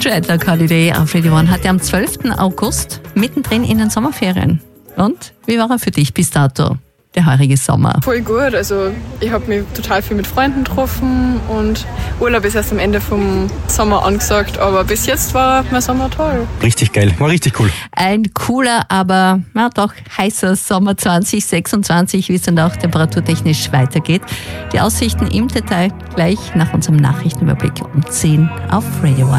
Dreadlock Holiday auf Radio One hatte am 12. August mittendrin in den Sommerferien. Und wie war er für dich bis dato, der heurige Sommer? Voll gut, also ich habe mich total viel mit Freunden getroffen und Urlaub ist erst am Ende vom Sommer angesagt, aber bis jetzt war mein Sommer toll. Richtig geil, war richtig cool. Ein cooler, aber doch heißer Sommer 2026, wie es dann auch temperaturtechnisch weitergeht. Die Aussichten im Detail gleich nach unserem Nachrichtenüberblick um 10 auf Radio One.